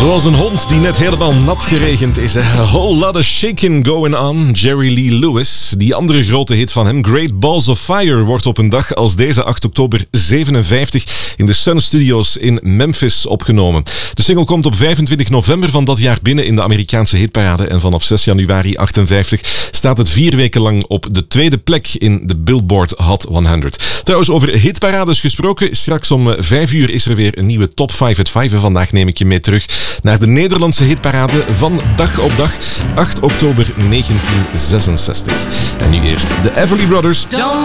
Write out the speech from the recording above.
Zoals een hond die net helemaal nat geregend is. A whole lot of shaking going on. Jerry Lee Lewis. Die andere grote hit van hem, Great Balls of Fire, wordt op een dag als deze 8 oktober 57 in de Sun Studios in Memphis opgenomen. De single komt op 25 november van dat jaar binnen in de Amerikaanse hitparade en vanaf 6 januari 58 staat het 4 weken lang op de tweede plek in de Billboard Hot 100. Trouwens, over hitparades gesproken, straks om 5 uur is er weer een nieuwe Top 5 at 5 en vandaag neem ik je mee terug naar de Nederlandse hitparade van dag op dag, 8 oktober 1966. En nu eerst de Everly Brothers.